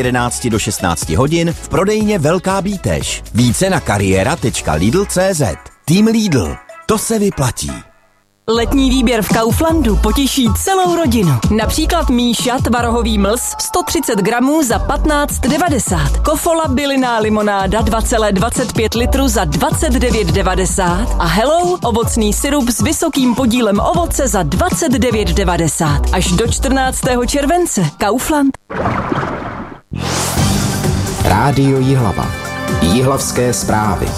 11 do 16 hodin v prodejně Velká Bítež. Více na kariéra.lidl.cz. Tým Lidl. To se vyplatí. Letní výběr v Kauflandu potěší celou rodinu. Například Míša tvarohový mlz 130 gramů za 15,90. Kofola bylinná limonáda 2,25 litru za 29,90. A Hello ovocný sirup s vysokým podílem ovoce za 29,90. Až do 14. července. Kaufland. Rádio Jihlava. Jihlavské zprávy.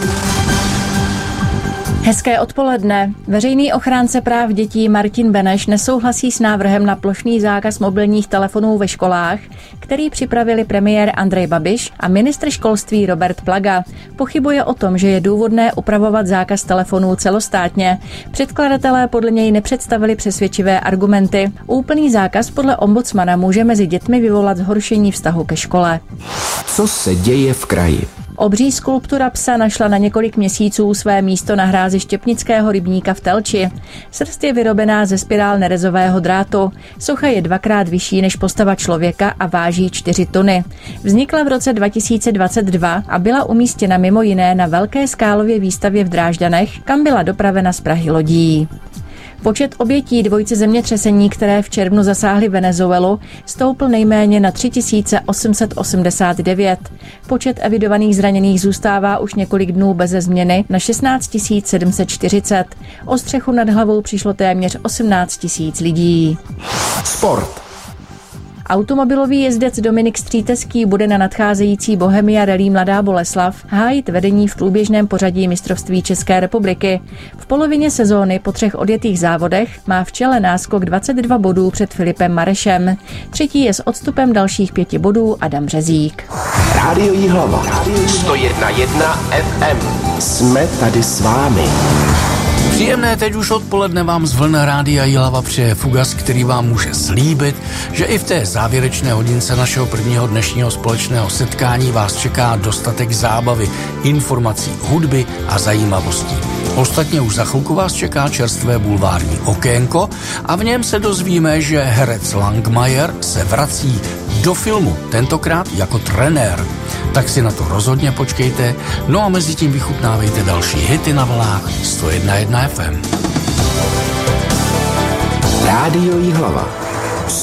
Hezké odpoledne. Veřejný ochránce práv dětí Martin Beneš nesouhlasí s návrhem na plošný zákaz mobilních telefonů ve školách, který připravili premiér Andrej Babiš a ministr školství Robert Plaga. Pochybuje o tom, že je důvodné upravovat zákaz telefonů celostátně. Předkladatelé podle něj nepředstavili přesvědčivé argumenty. Úplný zákaz podle ombudsmana může mezi dětmi vyvolat zhoršení vztahu ke škole. Co se děje v kraji? Obří skulptura psa našla na několik měsíců své místo na hrázi Štěpnického rybníka v Telči. Srst je vyrobená ze spirál nerezového drátu. Socha je 2krát vyšší než postava člověka a váží 4 tuny. Vznikla v roce 2022 a byla umístěna mimo jiné na velké skálově výstavě v Drážďanech, kam byla dopravena z Prahy lodí. Počet obětí dvojice zemětřesení, které v červnu zasáhly Venezuelu, stoupl nejméně na 3889. Počet evidovaných zraněných zůstává už několik dnů beze změny na 16 740. O střechu nad hlavou přišlo téměř 18 000 lidí. Sport. Automobilový jezdec Dominik Stříteský bude na nadcházející Bohemia Rallye Mladá Boleslav hájit vedení v průběžném pořadí mistrovství České republiky. V polovině sezóny po 3 odjetých závodech má v čele náskok 22 bodů před Filipem Marešem. Třetí je s odstupem dalších 5 bodů Adam Březík. Rádio Jihlava. 101,1 FM. Jsme tady s vámi. Příjemné teď už odpoledne vám z vln Rádia Jihlava přeje Fugas, který vám může slíbit, že i v té závěrečné hodince našeho prvního dnešního společného setkání vás čeká dostatek zábavy, informací, hudby a zajímavostí. Ostatně už za chvilku vás čeká čerstvé bulvární okénko a v něm se dozvíme, že herec Langmajer se vrací do filmu, tentokrát jako trenér. Tak si na to rozhodně počkejte, no a mezi tím vychutnávejte další hity na vlnách 101,1 FM. Rádio Jihlava.